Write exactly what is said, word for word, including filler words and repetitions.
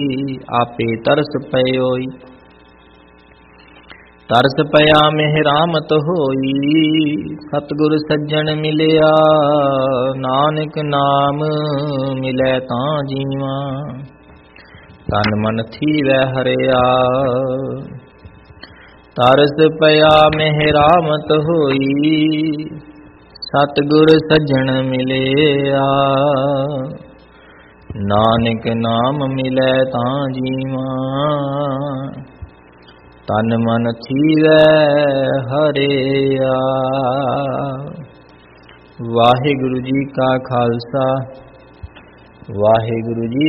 आपे तरस पयोई। तरस पया मेहरामत होई, सतगुर सज्जन मिलिया, नानक नाम मिलै तां जीवा। तन मन थीवै हरिया, तरस पया मेहरामत होई, सतगुर सज्जन मिलिया, नानक नाम मिलै तां जीवा। तन मन थीवै हरिया। वाहिगुरु जी का खालसा, वाहिगुरु जी